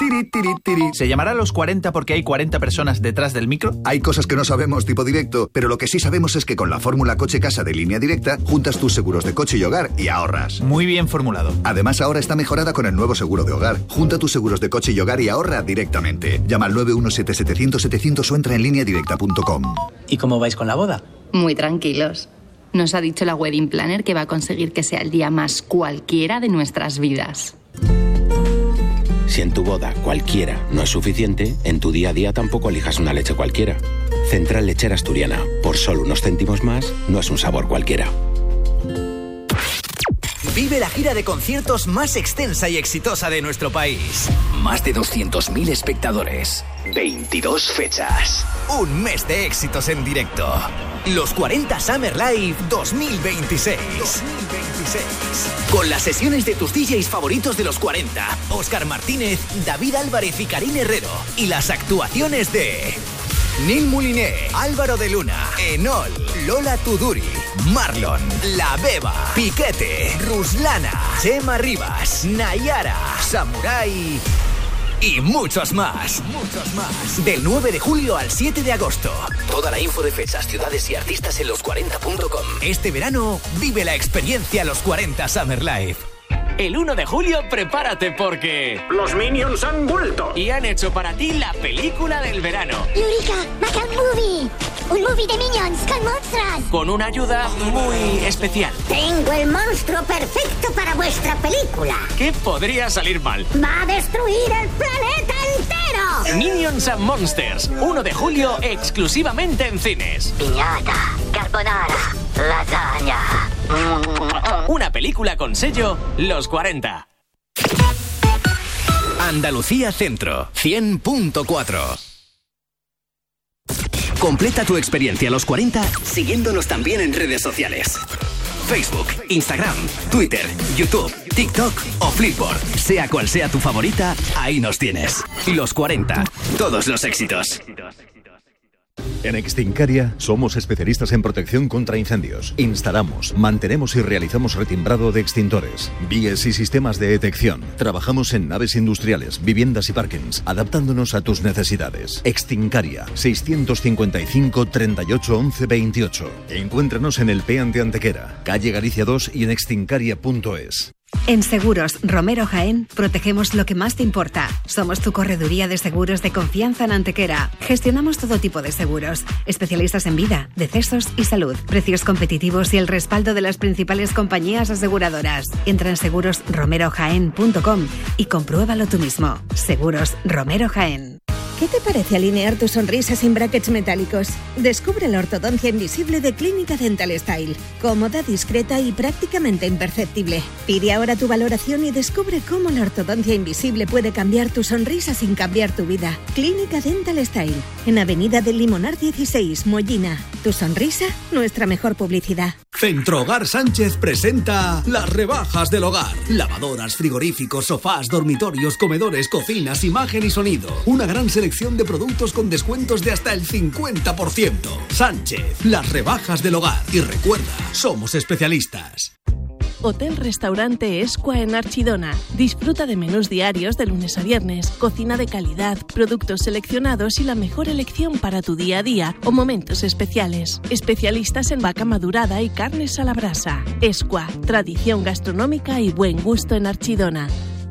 Tiri, tiri, tiri. ¿Se llamará Los 40 porque hay 40 personas detrás del micro? Hay cosas que no sabemos, tipo directo, pero lo que sí sabemos es que con la fórmula coche-casa de Línea Directa juntas tus seguros de coche y hogar y ahorras. Muy bien formulado. Además, ahora está mejorada con el nuevo seguro de hogar. Junta tus seguros de coche y hogar y ahorra directamente. Llama al 917-700-700 o entra en lineadirecta.com. ¿Y cómo vais con la boda? Muy tranquilos. Nos ha dicho la wedding planner que va a conseguir que sea el día más cualquiera de nuestras vidas. Si en tu boda cualquiera no es suficiente, en tu día a día tampoco elijas una leche cualquiera. Central Lechera Asturiana. Por solo unos céntimos más, no es un sabor cualquiera. Vive la gira de conciertos más extensa y exitosa de nuestro país. Más de 200.000 espectadores. 22 fechas. Un mes de éxitos en directo. Los 40 Summer Live 2026. Con las sesiones de tus DJs favoritos de los 40. Óscar Martínez, David Álvarez y Karim Herrero. Y las actuaciones de Neil Mouliné, Álvaro de Luna, Enol, Lola Tuduri, Marlon, La Beba, Piquete, Ruslana, Chema Rivas, Nayara, Samurai y muchos más. Del 9 de julio al 7 de agosto. Toda la info de fechas, ciudades y artistas en los40.com. Este verano vive la experiencia Los 40 Summer Live. El 1 de julio prepárate porque los Minions han vuelto y han hecho para ti la película del verano. Eureka, Macaw Movie, un movie de Minions con monstruos. Con una ayuda muy especial. Tengo el monstruo perfecto para vuestra película. ¿Qué podría salir mal? Va a destruir el planeta entero. Minions and Monsters, 1 de julio exclusivamente en cines. Piñata, carbonara, lasaña. Una película con sello Los 40. Andalucía Centro, 100.4. Completa tu experiencia Los 40 siguiéndonos también en redes sociales. Facebook, Instagram, Twitter, YouTube, TikTok o Flipboard. Sea cual sea tu favorita, ahí nos tienes. Los 40, todos los éxitos. En Extincaria somos especialistas en protección contra incendios. Instalamos, mantenemos y realizamos retimbrado de extintores, vías y sistemas de detección. Trabajamos en naves industriales, viviendas y parkings, adaptándonos a tus necesidades. Extincaria, 655 38 11 28. Encuéntranos en el Pean de Antequera, calle Galicia 2 y en extincaria.es. En Seguros Romero Jaén protegemos lo que más te importa. Somos tu correduría de seguros de confianza en Antequera. Gestionamos todo tipo de seguros, especialistas en vida, decesos y salud, precios competitivos y el respaldo de las principales compañías aseguradoras. Entra en segurosromerojaén.com y compruébalo tú mismo. Seguros Romero Jaén. ¿Qué te parece alinear tu sonrisa sin brackets metálicos? Descubre la ortodoncia invisible de Clínica Dental Style. Cómoda, discreta y prácticamente imperceptible. Pide ahora tu valoración y descubre cómo la ortodoncia invisible puede cambiar tu sonrisa sin cambiar tu vida. Clínica Dental Style. En Avenida del Limonar 16, Mollina. Tu sonrisa, nuestra mejor publicidad. Centro Hogar Sánchez presenta las rebajas del hogar. Lavadoras, frigoríficos, sofás, dormitorios, comedores, cocinas, imagen y sonido. Una gran selección de productos con descuentos de hasta el 50%. Sánchez, las rebajas del hogar. Y recuerda, somos especialistas. Hotel Restaurante Escua en Archidona. Disfruta de menús diarios de lunes a viernes, cocina de calidad, productos seleccionados y la mejor elección para tu día a día o momentos especiales. Especialistas en vaca madurada y carnes a la brasa. Escua, tradición gastronómica y buen gusto en Archidona.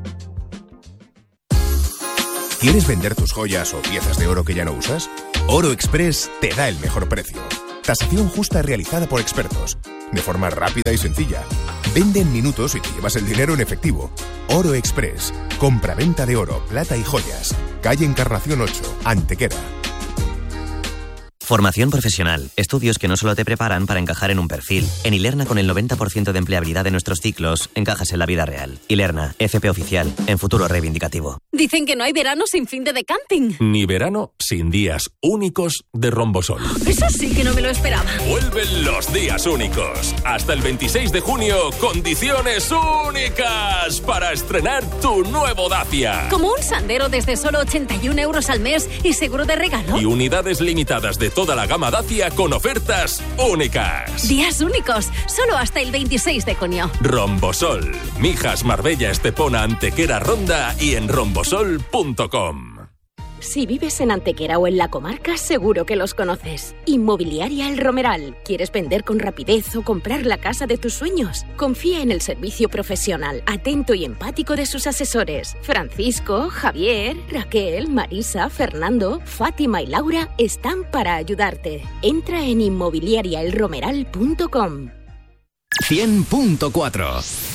¿Quieres vender tus joyas o piezas de oro que ya no usas? Oro Express te da el mejor precio. Tasación justa realizada por expertos, de forma rápida y sencilla. Vende en minutos y te llevas el dinero en efectivo. Oro Express. Compra-venta de oro, plata y joyas. Calle Encarnación 8, Antequera. Formación profesional. Estudios que no solo te preparan para encajar en un perfil. En Ilerna, con el 90% de empleabilidad de nuestros ciclos, encajas en la vida real. Ilerna, FP oficial, en futuro reivindicativo. Dicen que no hay verano sin fin de camping. Ni verano sin días únicos de Rombosol. Eso sí que no me lo esperaba. Vuelven los días únicos. Hasta el 26 de junio, condiciones únicas para estrenar tu nuevo Dacia. Como un Sandero desde solo 81 euros al mes y seguro de regalo. Y unidades limitadas de toda la gama Dacia con ofertas únicas. Días únicos, solo hasta el 26 de junio. Rombosol. Mijas, Marbella, Estepona, Antequera, Ronda y en rombosol.es. Incasol.com. Si vives en Antequera o en la comarca, seguro que los conoces. Inmobiliaria El Romeral. ¿Quieres vender con rapidez o comprar la casa de tus sueños? Confía en el servicio profesional, atento y empático de sus asesores. Francisco, Javier, Raquel, Marisa, Fernando, Fátima y Laura están para ayudarte. Entra en inmobiliariaelromeral.com. 100.4